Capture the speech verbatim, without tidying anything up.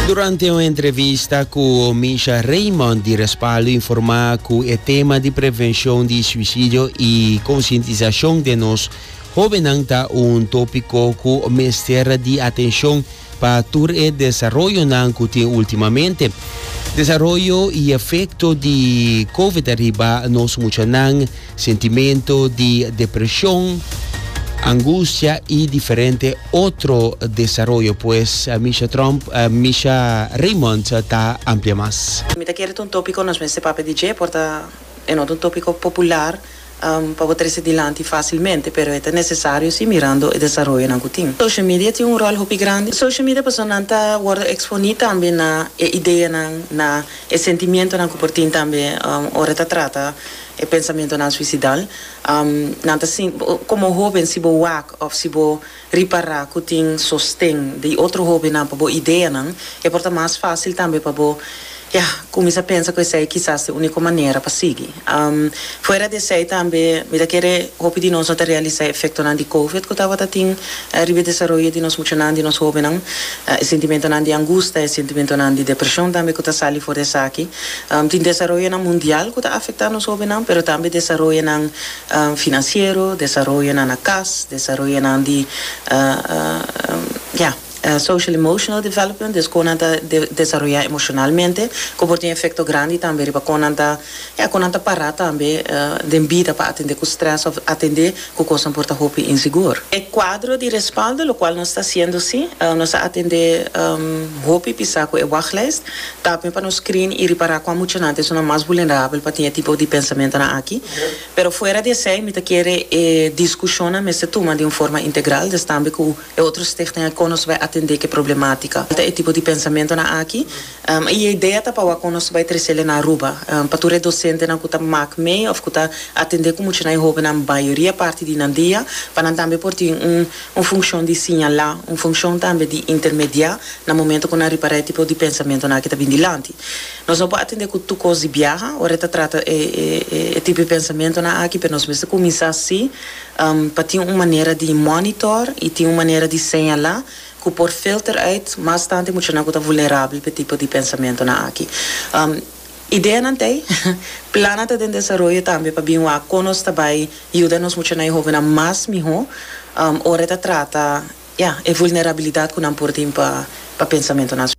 Durante uma entrevista com Misha Raymond de Respaldo, informa que o tema de prevenção de suicídio e conscientização de nós jovens está um tópico que merece de atenção para todo o desenvolvimento que tem ultimamente. Desarrollo e efeito de COVID arriba nos muchanan sentimento de depressão, angustia y diferente otro desarrollo, pues uh, Misha Trump, uh, Misha Raymond está amplia más. Me quiere un tópico nos me sepa D J porta en un tópico popular um, para poder ser adelante fácilmente, pero es necesario si mirando el desarrollo en Angutín. Social media tiene un rol muy grande. Social media persona anta guarda exponida también na idea na na el sentimiento na comportin también um, ahora trata el pensamiento na suicidal. Um, nanta sin, como joven si bo wak of si bo reparar kuting sostén de outro joven na pa bo ideia nan é porta mais fácil também para bo ja, começa a pensar que essa é quizás a única maneira para seguir. Um, fora desse aí também, me da querer hope de nós até realizar efeito na de COVID que estava tating arriba desenvolver de nós muito de nós jovens não, uh, sentimento na de angústia, sentimento na de depressão também que está sali fora dessa aqui. Um, tem desenvolver na mundial que está afetando nós jovens não, pero também desenvolver na um, financeiro, desenvolver na na casa, desenvolver na de uh, uh, um, yeah. Uh, social emotional development, dus con anta de, desarrollar emocionalmente, que tem efeito grande também para con anta, ja, con anta parar também uh, de vida para atender com stress ou atender com coisa porta roupa inseguro. O quadro de respaldo, o qual nós está sendo sim, uh, nós atender um, roupa e pisar com a wachtlijst, também para nos screen e reparar com a muita gente, é mais vulnerável para ter tipo de pensamento na aqui. Pero fora de aí, me quer eh, discussão, mas se toma de uma forma integral, dus também com outros técnicos que nós vai atender que problemática. É tipo de pensamento na aqui. Um, e a ideia tá para que nós vai trazer na Aruba. Um, para tu docente na kuta mak me of kuta atender como tinha na roupa na maioria parte de na dia, para também por ter um um função de signalar, um função também de intermediar no momento que na reparar tipo de pensamento na que tá vindo diante. Nós não podemos atender com tu coisa viaja, ora tá trata é é tipo de pensamento na aqui, para nós mesmo começar assim, um, para ter uma maneira de monitor e ter uma maneira de signalar que por filter uit, mas tanto moet je nou goed vulnerável para tipo de pensamento na aqui. Um, ideia não tem, plano de desenvolver também para bem o conos também ajuda nos muito na jovem mais melhor, um, ora trata, ja, a vulnerabilidade que não por tempo para pensamento na